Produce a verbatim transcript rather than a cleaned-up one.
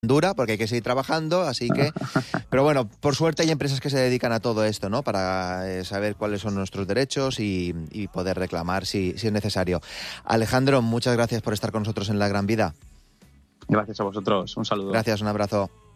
dura porque hay que seguir trabajando, así que... Pero bueno, por suerte hay empresas que se dedican a todo esto, ¿no? Para eh, saber cuáles son nuestros derechos y, y poder reclamar si, si es necesario. Alejandro, muchas gracias por estar con nosotros en La Gran Vida. Gracias a vosotros. Un saludo. Gracias, un abrazo.